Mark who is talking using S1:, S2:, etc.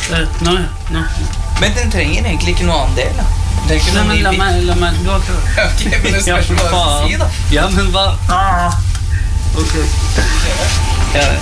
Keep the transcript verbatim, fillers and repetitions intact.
S1: Uh, nå, ja. Nå.
S2: Men den trenger egentlig ikke noe annen del, da.
S1: Nei, men la meg, la meg, du har ikke...
S2: Ok, men det spørs hva du si, da.
S1: Ja, men hva? Ah. Ok.
S2: Ja,